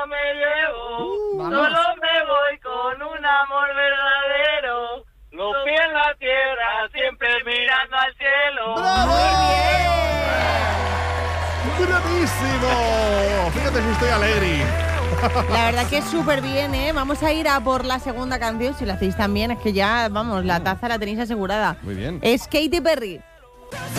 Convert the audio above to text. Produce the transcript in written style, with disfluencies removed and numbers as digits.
me llevo, Vamos. solo me voy con un amor verdadero. Los pies en la tierra, siempre mirando al cielo. ¡Bravo! ¡Bravísimo! Fíjate si estoy alegre. La verdad que es súper bien, ¿eh? Vamos a ir a por la segunda canción. Si lo hacéis también, es que ya, vamos, la taza la tenéis asegurada. Muy bien. Es Katy Perry.